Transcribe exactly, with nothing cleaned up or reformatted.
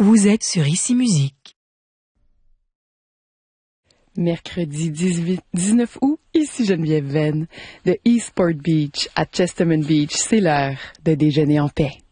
Vous êtes sur Ici Musique. Mercredi dix-huit, dix-neuf août, ici Geneviève Venn de Eastport Beach à Chesterman Beach. C'est l'heure de déjeuner en paix.